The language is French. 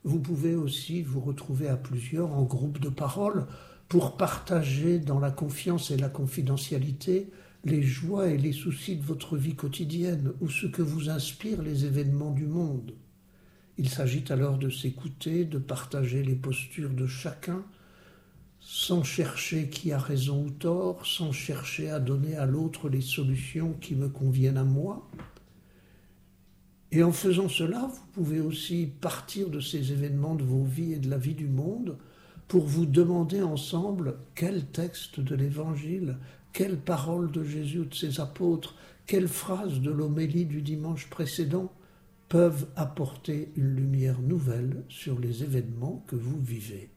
Vous pouvez aussi vous retrouver à plusieurs en groupe de parole pour partager dans la confiance et la confidentialité les joies et les soucis de votre vie quotidienne ou ce que vous inspirent les événements du monde. Il s'agit alors de s'écouter, de partager les postures de chacun, sans chercher qui a raison ou tort, sans chercher à donner à l'autre les solutions qui me conviennent à moi. Et en faisant cela, vous pouvez aussi partir de ces événements de vos vies et de la vie du monde pour vous demander ensemble quel texte de l'Évangile, quelle parole de Jésus ou de ses apôtres, quelle phrase de l'homélie du dimanche précédent peuvent apporter une lumière nouvelle sur les événements que vous vivez.